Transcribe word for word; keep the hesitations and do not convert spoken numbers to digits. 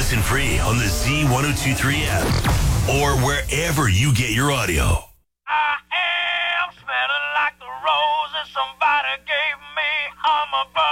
Listen free on the Z ten twenty-three app or wherever you get your audio. I am smelling like the roses somebody gave me. I'm a